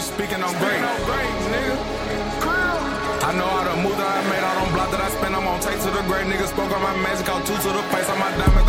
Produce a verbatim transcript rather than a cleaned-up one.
speaking on great. I know all the moves that I made, all them block that I spent, I'm on tape to the great. Niggas spoke on my magic, out two to the face, on my diamond.